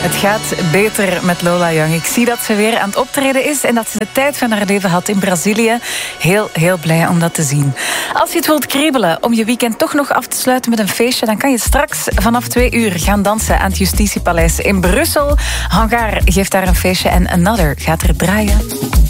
Het gaat beter met Lola Young. Ik zie dat ze weer aan het optreden is en dat ze de tijd van haar leven had in Brazilië. Heel, heel blij om dat te zien. Als je het wilt kriebelen om je weekend toch nog af te sluiten met een feestje, dan kan je straks vanaf 2 uur gaan dansen aan het Justitiepaleis in Brussel. Hangar geeft daar een feestje en Another gaat er draaien.